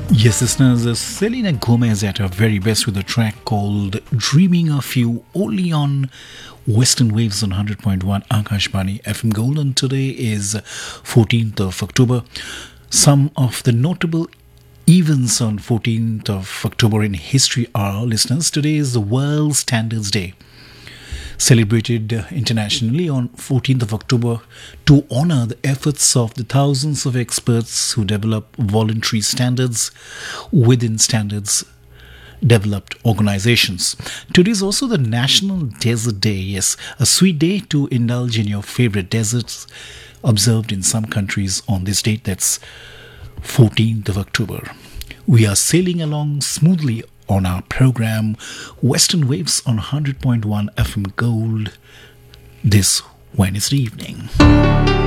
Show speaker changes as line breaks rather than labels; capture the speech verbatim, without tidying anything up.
Yes, listeners, uh, Selena Gomez at her very best with a track called Dreaming of You, only on Western Waves on one hundred point one Akashbani F M Gold. And today is fourteenth of October. Some of the notable events on fourteenth of October in history are, listeners, today is the World Standards Day, celebrated uh, internationally on fourteenth of October to honor the efforts of the thousands of experts who develop voluntary standards within standards developed organizations. Today is also the National Desert Day. Yes, a sweet day to indulge in your favorite deserts, observed in some countries on this date. That's fourteenth of October. We are sailing along smoothly on our program Western Waves on one hundred point one F M Gold this Wednesday evening.